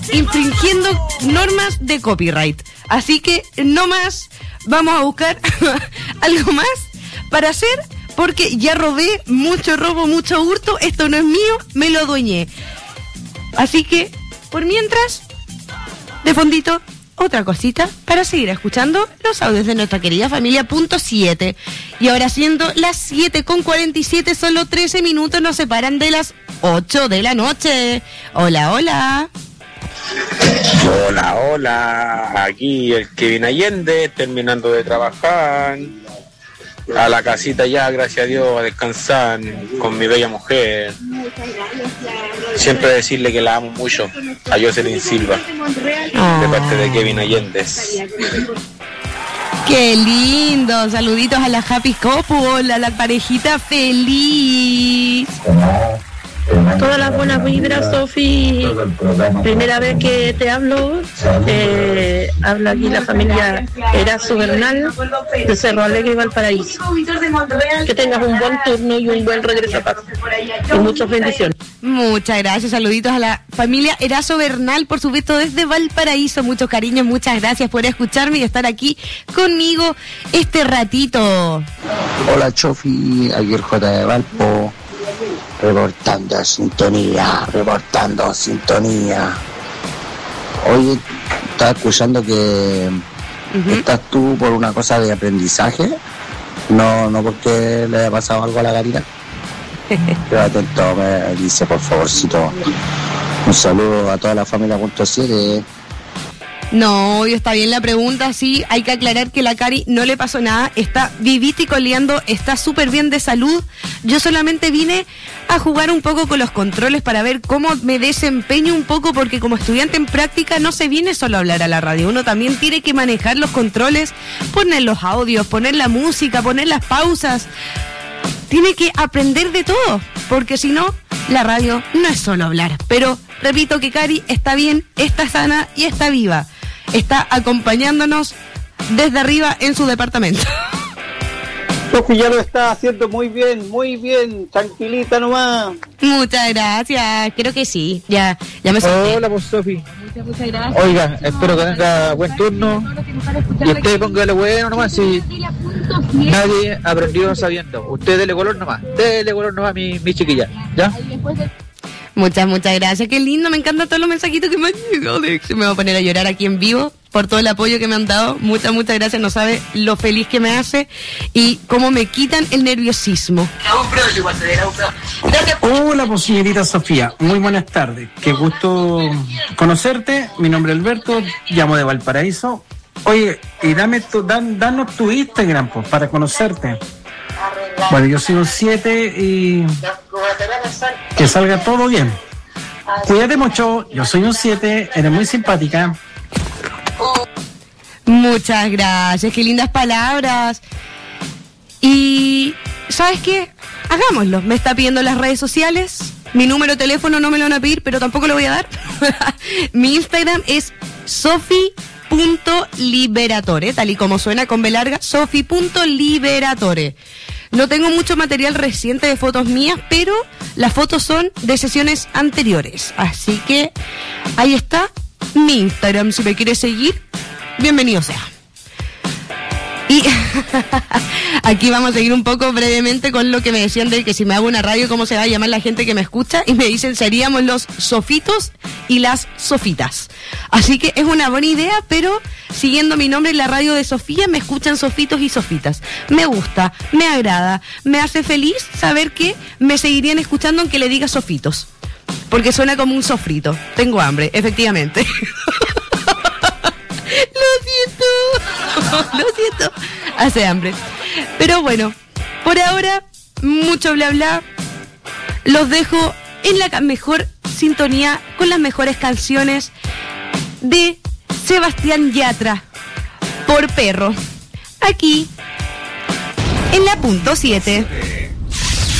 infringiendo normas de copyright. Así que no más, vamos a buscar algo más para hacer, porque ya robé, mucho robo, mucho hurto, esto no es mío, me lo adueñé. Así que, por mientras, de fondito, otra cosita para seguir escuchando los audios de nuestra querida familia punto 7. Y ahora siendo las 7:47, solo 13 minutos nos separan de las 8 de la noche. Hola, hola. Hola, hola. Aquí el Kevin Allende, terminando de trabajar. A la casita ya, gracias a Dios, a descansar con mi bella mujer. Siempre decirle que la amo mucho, a Jocelyn Silva, de parte de Kevin Allende. Qué lindo, saluditos a la Happy Couple, a la parejita feliz. Todas las buenas vibras, Sofi. Primera vez que te hablo. Habla aquí la familia Erazo Bernal de Cerro Alegre y Valparaíso. Que tengas un buen turno y un buen regreso a casa. Y muchas bendiciones. Muchas gracias, saluditos a la familia Erazo Bernal, por supuesto, desde Valparaíso. Muchos cariños, muchas gracias por escucharme y estar aquí conmigo este ratito. Hola, Chofi, aquí el J de Valpo. Reportando sintonía. Oye, estaba escuchando que estás tú por una cosa de aprendizaje, no porque le haya pasado algo a la Karina. Pero atento, me dice, por favorcito. Un saludo a toda la familia punto 7. No, obvio, está bien la pregunta, sí, hay que aclarar que la Cari no le pasó nada, está vivita y coleando, está súper bien de salud. Yo solamente vine a jugar un poco con los controles para ver cómo me desempeño un poco, porque como estudiante en práctica no se viene solo a hablar a la radio, uno también tiene que manejar los controles, poner los audios, poner la música, poner las pausas, tiene que aprender de todo, porque si no, la radio no es solo hablar. Pero repito que Cari está bien, está sana y está viva. Está acompañándonos desde arriba en su departamento. Sofi ya lo está haciendo muy bien, tranquilita nomás. Muchas gracias, creo que sí, ya me solté. Hola, pues Sofi. Muchas gracias. Oiga, espero que tenga buen turno y usted póngale bueno nomás, si nadie aprendió sabiendo. Usted dele color nomás, mi chiquilla, ¿ya? Muchas gracias, qué lindo, me encantan todos los mensajitos que me han llegado. Me voy a poner a llorar aquí en vivo por todo el apoyo que me han dado. Muchas gracias, no sabe lo feliz que me hace y cómo me quitan el nerviosismo. Hola, pues señorita Sofía, muy buenas tardes, qué gusto conocerte. Mi nombre es Alberto, llamo de Valparaíso. Oye, y danos tu Instagram, pues, para conocerte. Bueno, yo soy un 7 y que salga todo bien. Cuídate mucho, yo soy un 7, eres muy simpática. Muchas gracias, qué lindas palabras. Y, ¿sabes qué? Hagámoslo. Me está pidiendo las redes sociales. Mi número de teléfono no me lo van a pedir, pero tampoco lo voy a dar. Mi Instagram es sofi.liberatore, tal y como suena con B larga, sofi.liberatore. No tengo mucho material reciente de fotos mías, pero las fotos son de sesiones anteriores. Así que ahí está mi Instagram. Si me quieres seguir, bienvenido sea. Y aquí vamos a seguir un poco brevemente con lo que me decían de que si me hago una radio, ¿cómo se va a llamar la gente que me escucha? Y me dicen, seríamos los sofitos y las sofitas. Así que es una buena idea, pero siguiendo mi nombre en la radio de Sofía, me escuchan sofitos y sofitas. Me gusta, me agrada, me hace feliz saber que me seguirían escuchando aunque le diga sofitos. Porque suena como un sofrito. Tengo hambre, efectivamente. Lo siento, hace hambre. Pero bueno, por ahora, mucho bla bla. Los dejo en la mejor sintonía con las mejores canciones de Sebastián Yatra, Por Perro, aquí en la punto 7.